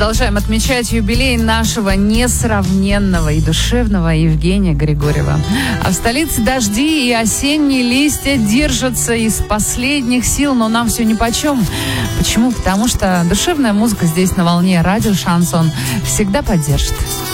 продолжаем отмечать юбилей нашего несравненного и душевного Евгения Григорьева. А в столице дожди и осенние листья держатся из последних сил, но нам все нипочем. Почему? Потому что душевная музыка здесь на волне радио «Шансон» всегда поддержит.